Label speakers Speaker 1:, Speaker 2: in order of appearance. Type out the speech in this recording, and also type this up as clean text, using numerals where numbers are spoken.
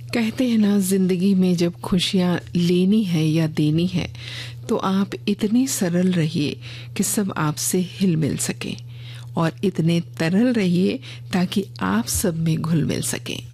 Speaker 1: कहते हैं ना, जिंदगी में जब खुशियाँ लेनी है या देनी है तो आप इतने सरल रहिए कि सब आपसे हिल मिल सके, और इतने तरल रहिए ताकि आप सब में घुल मिल सके।